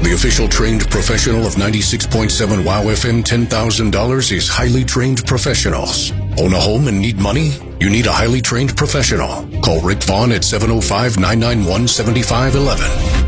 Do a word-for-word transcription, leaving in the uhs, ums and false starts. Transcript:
The official trained professional of ninety-six point seven WOW F M ten thousand dollars is highly trained professionals. Own a home and need money? You need a highly trained professional. Call Rick Vaughn at seven oh five, nine nine one, seven five one one.